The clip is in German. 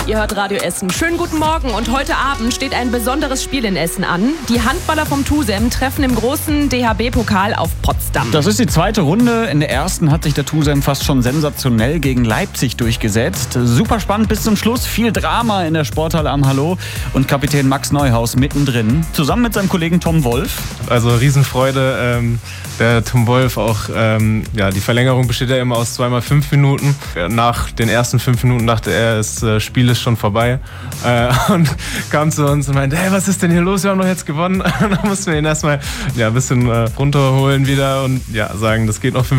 Ihr hört Radio Essen. Schönen guten Morgen und heute Abend steht ein besonderes Spiel in Essen an. Die Handballer vom TuSem treffen im großen DHB-Pokal auf Potsdam. Das ist die zweite Runde. In der ersten hat sich der TuSem fast schon sensationell gegen Leipzig durchgesetzt. Super spannend bis zum Schluss. Viel Drama in der Sporthalle am Hallo und Kapitän Max Neuhaus mittendrin. Zusammen mit seinem Kollegen Tom Wolf. Also Riesenfreude. Der Tom Wolf auch, die Verlängerung besteht ja immer aus 2x5 Minuten. Nach den ersten 5 Minuten dachte er, das Spiel ist schon vorbei. Und kam zu uns und meinte, hey, was ist denn hier los? Wir haben doch jetzt gewonnen. Und dann mussten wir ihn erstmal ein bisschen runterholen wieder und sagen, das geht noch 5